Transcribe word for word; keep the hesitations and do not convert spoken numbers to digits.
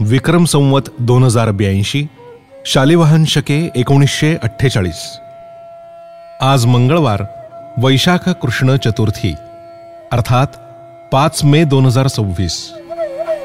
विक्रम संवत दोन हजार ब्याऐंशी, शालिवाहन शके एकोणीसशे अठ्ठेचाळीस. आज मंगळवार, वैशाख कृष्ण चतुर्थी, अर्थात पाच मे दोन हजार सव्वीस.